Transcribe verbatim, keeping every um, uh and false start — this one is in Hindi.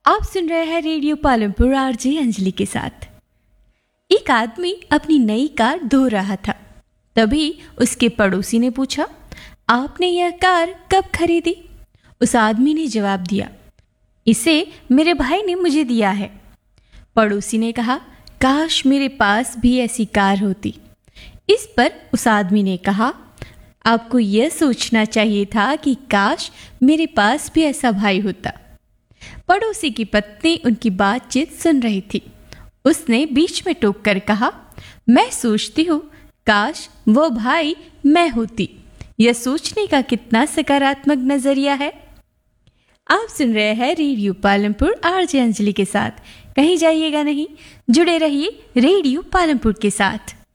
आप सुन रहे हैं रेडियो पालमपुर आरजे अंजलि के साथ। एक आदमी अपनी नई कार धो रहा था। तभी उसके पड़ोसी ने पूछा, आपने यह कार कब खरीदी? उस आदमी ने जवाब दिया, इसे मेरे भाई ने मुझे दिया है। पड़ोसी ने कहा, काश मेरे पास भी ऐसी कार होती। इस पर उस आदमी ने कहा, आपको यह सोचना चाहिए था कि काश मेरे पास भी ऐसा भाई होता। पड़ोसी की पत्नी उनकी बातचीत सुन रही थी। उसने बीच में टोक कर कहा, मैं सोचती हूँ काश वो भाई मैं होती। यह सोचने का कितना सकारात्मक नजरिया है। आप सुन रहे हैं रेडियो पालमपुर आरजे अंजलि के साथ। कहीं जाइएगा नहीं, जुड़े रहिए रेडियो पालमपुर के साथ।